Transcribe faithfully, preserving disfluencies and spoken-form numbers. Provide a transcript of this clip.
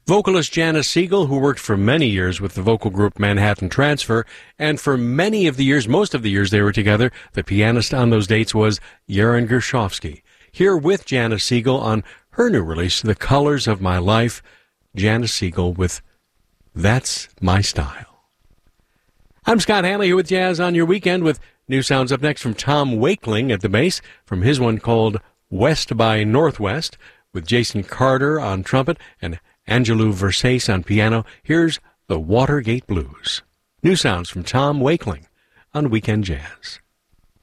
Vocalist Janice Siegel, who worked for many years with the vocal group Manhattan Transfer, and for many of the years, most of the years they were together, the pianist on those dates was Yaron Gershovsky. Here with Janice Siegel on her new release, The Colors of My Life, Janice Siegel with That's My Style. I'm Scott Hanley here with Jazz on Your Weekend with new sounds up next from Tom Wakeling at the bass from his one called West by Northwest with Jason Carter on trumpet and Angelou Versace on piano. Here's the Watergate Blues. New sounds from Tom Wakeling on Weekend Jazz.